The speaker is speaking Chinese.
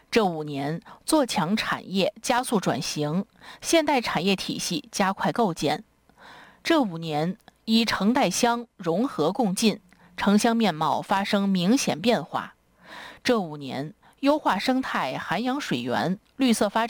这5年，做强产业，加速转型，现代产业体系加快构建。这5年，以城代乡融合共进，城乡面貌发生明显变化。这5年，优化生态涵养水源，绿色发展